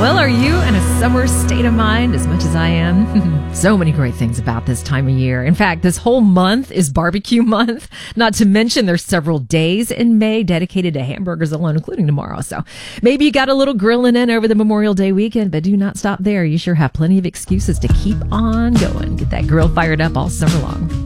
Well, are you in a summer state of mind as much as I am? So many great things about this time of year. In fact, this whole month is barbecue month. Not to mention there's several days in May dedicated to hamburgers alone, including tomorrow. So maybe you got a little grilling in over the Memorial Day weekend, but do not stop there. You sure have plenty of excuses to keep on going. Get that grill fired up all summer long.